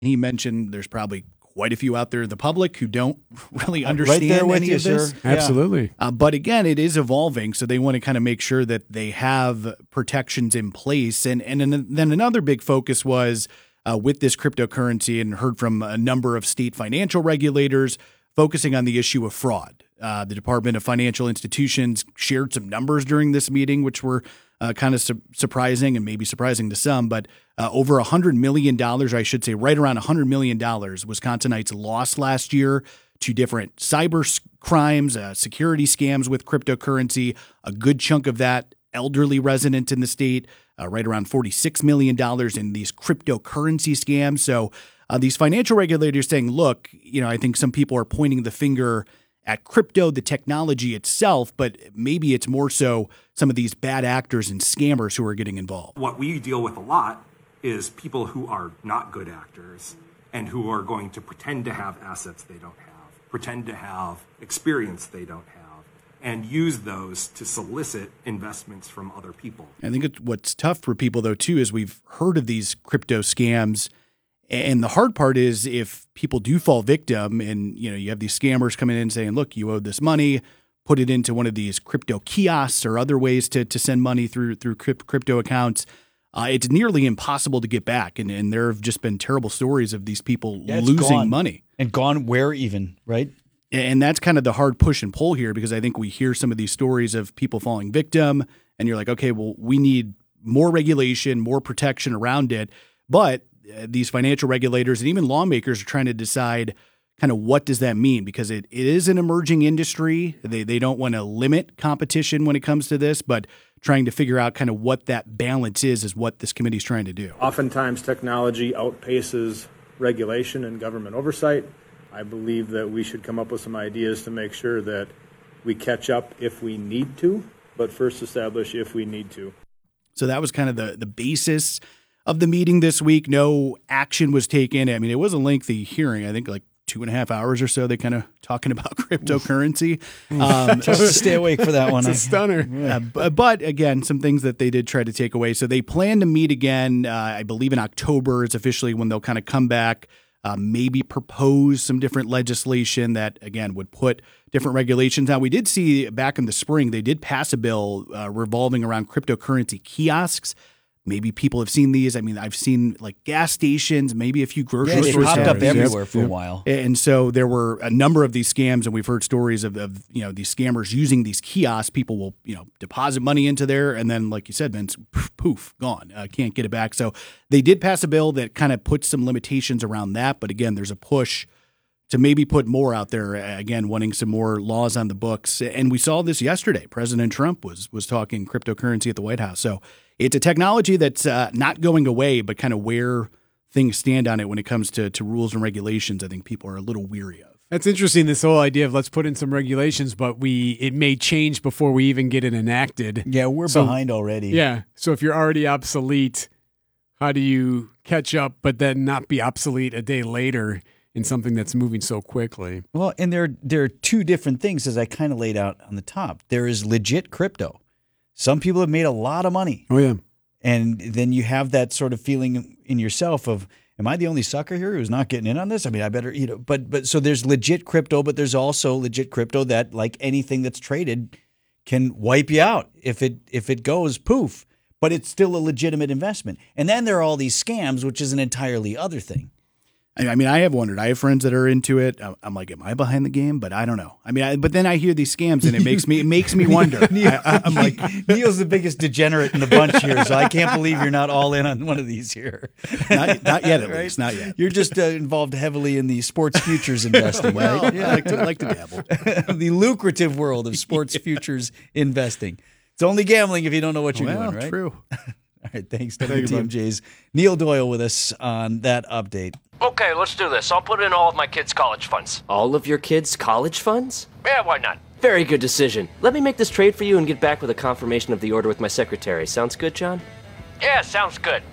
And he mentioned there's probably quite a few out there in the public who don't really understand right there with any you, of this. sir. Absolutely. But again, it is evolving, so they want to kind of make sure that they have protections in place. And then another big focus was with this cryptocurrency, and heard from a number of state financial regulators focusing on the issue of fraud. The Department of Financial Institutions shared some numbers during this meeting, which were kind of surprising and maybe surprising to some, but over $100 million, I should say right around $100 million, Wisconsinites lost last year to different cyber crimes, security scams with cryptocurrency. A good chunk of that elderly residents in the state, right around $46 million in these cryptocurrency scams. So these financial regulators saying, look, I think some people are pointing the finger at crypto, the technology itself, but maybe it's more so some of these bad actors and scammers who are getting involved. What we deal with a lot is people who are not good actors and who are going to pretend to have assets they don't have, pretend to have experience they don't have, and use those to solicit investments from other people. I think what's tough for people, though, too, is we've heard of these crypto scams. And the hard part is if people do fall victim and, you have these scammers coming in saying, look, you owe this money, put it into one of these crypto kiosks or other ways to send money through crypto accounts, it's nearly impossible to get back. And there have just been terrible stories of these people losing money. And gone where even, right? And that's kind of the hard push and pull here, because I think we hear some of these stories of people falling victim and you're like, okay, well, we need more regulation, more protection around it. But these financial regulators and even lawmakers are trying to decide kind of what does that mean, because it is an emerging industry. They don't want to limit competition when it comes to this, but trying to figure out kind of what that balance is what this committee is trying to do. Oftentimes technology outpaces regulation and government oversight. I believe that we should come up with some ideas to make sure that we catch up if we need to, but first establish if we need to. So that was kind of the basis of the meeting this week. No action was taken. I mean, it was a lengthy hearing, I think like 2.5 hours or so. They kind of talking about cryptocurrency. Just to stay awake for that one. It's a stunner. But again, some things that they did try to take away. So they plan to meet again, I believe in October is officially when they'll kind of come back, maybe propose some different legislation that, again, would put different regulations. Now, we did see back in the spring, they did pass a bill revolving around cryptocurrency kiosks. Maybe people have seen these. I mean, I've seen like gas stations, maybe a few grocery they stores. popped up everywhere for a while. And so there were a number of these scams, and we've heard stories of these scammers using these kiosks. People will deposit money into there, and then, like you said, then it's poof, gone. Can't get it back. So they did pass a bill that kind of puts some limitations around that. But again, there's a push to maybe put more out there, again, wanting some more laws on the books. And we saw this yesterday. President Trump was talking cryptocurrency at the White House. So it's a technology that's not going away, but kind of where things stand on it when it comes to rules and regulations, I think people are a little weary of. That's interesting, this whole idea of let's put in some regulations, but it may change before we even get it enacted. Yeah, we're behind already. Yeah, so if you're already obsolete, how do you catch up but then not be obsolete a day later in something that's moving so quickly? Well, and there are two different things, as I kind of laid out on the top. There is legit crypto. Some people have made a lot of money. Oh, yeah. And then you have that sort of feeling in yourself of, am I the only sucker here who's not getting in on this? I mean, I better, but so there's legit crypto, but there's also legit crypto that, like anything that's traded, can wipe you out if it goes poof. But it's still a legitimate investment. And then there are all these scams, which is an entirely other thing. I mean, I have wondered. I have friends that are into it. I'm like, am I behind the game? But I don't know. I mean, but then I hear these scams, and it makes me wonder. I'm like, Neil's the biggest degenerate in the bunch here, so I can't believe you're not all in on one of these here. Not yet, at least. Not yet. You're just involved heavily in the sports futures investing, right? Yeah, I like to dabble. The lucrative world of sports futures investing. It's only gambling if you don't know what you're doing, right? True. All right, thanks. WTMJ's Neil Doyle with us on that update. Okay, let's do this. I'll put in all of my kids' college funds. All of your kids' college funds? Yeah, why not? Very good decision. Let me make this trade for you and get back with a confirmation of the order with my secretary. Sounds good, John? Yeah, sounds good.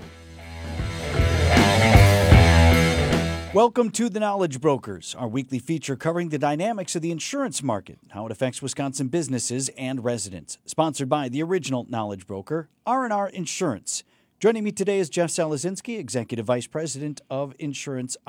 Welcome to The Knowledge Brokers, our weekly feature covering the dynamics of the insurance market, how it affects Wisconsin businesses and residents. Sponsored by the original Knowledge Broker, R&R Insurance. Joining me today is Jeff Salazinski, Executive Vice President of Insurance